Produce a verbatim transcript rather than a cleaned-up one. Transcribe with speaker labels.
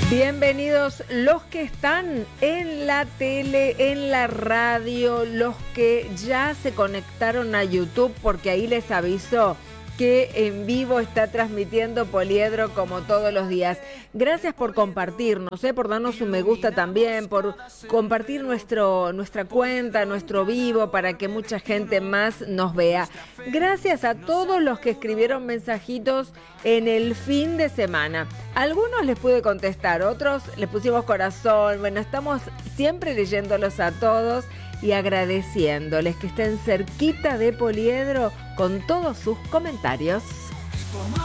Speaker 1: Bienvenidos los que están en la tele, en la radio, los que ya se conectaron a YouTube, porque ahí les aviso que en vivo está transmitiendo Poliedro como todos los días. Gracias por compartirnos, ¿eh? Por darnos un me gusta también, por compartir nuestro, nuestra cuenta, nuestro vivo, para que mucha gente más nos vea. Gracias a todos los que escribieron mensajitos en el fin de semana. Algunos les pude contestar, otros les pusimos corazón. Bueno, estamos siempre leyéndolos a todos y agradeciéndoles que estén cerquita de Poliedro con todos sus comentarios.